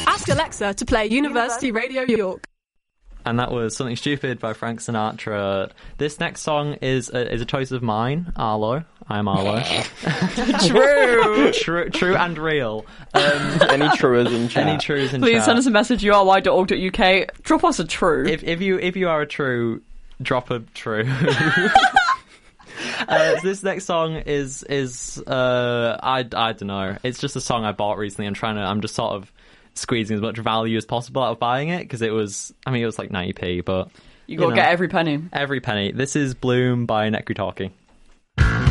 Ask Alexa to play University Radio York. And that was Something Stupid by Frank Sinatra. This next song is a choice of mine, Arlo. I'm Arlo. True and real. Any truers in chat? Any truers in Please chat. send us a message, uri.org.uk. Drop us a true. If you are a true, drop a true. This next song is I don't know. It's just a song I bought recently. I'm just sort of squeezing as much value as possible out of buying it because it was like 90p, but You gotta get every penny. Every penny. This is Bloom by Necru Talkie.